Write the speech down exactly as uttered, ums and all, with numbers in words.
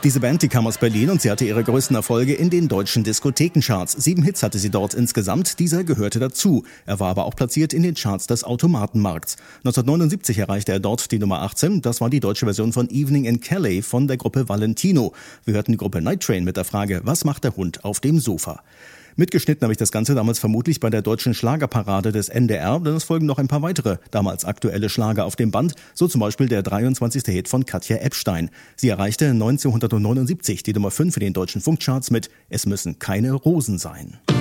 Diese Band, die kam aus Berlin und sie hatte ihre größten Erfolge in den deutschen Diskothekencharts. Sieben Hits hatte sie dort insgesamt, dieser gehörte dazu. Er war aber auch platziert in den Charts des Automatenmarkts. neunzehnhundertneunundsiebzig erreichte er dort die Nummer achtzehn. Das war die deutsche Version von Evening in Calais von der Gruppe Valentino. Wir hörten die Gruppe Night Train mit der Frage, was macht der Hund auf dem Sofa? Mitgeschnitten habe ich das Ganze damals vermutlich bei der deutschen Schlagerparade des N D R, denn es folgen noch ein paar weitere damals aktuelle Schlager auf dem Band, so zum Beispiel der dreiundzwanzigste Hit von Katja Ebstein. Sie erreichte neunzehnhundertneunundsiebzig die Nummer fünf in den deutschen Funkcharts mit »Es müssen keine Rosen sein«.